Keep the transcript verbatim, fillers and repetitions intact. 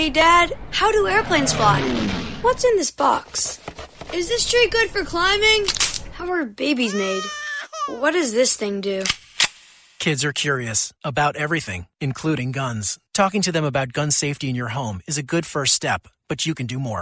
Hey, Dad, how do airplanes fly? What's in this box? Is this tree good for climbing? How are babies made? What does this thing do? Kids are curious about everything, including guns. Talking to them about gun safety in your home is a good first step, but you can do more.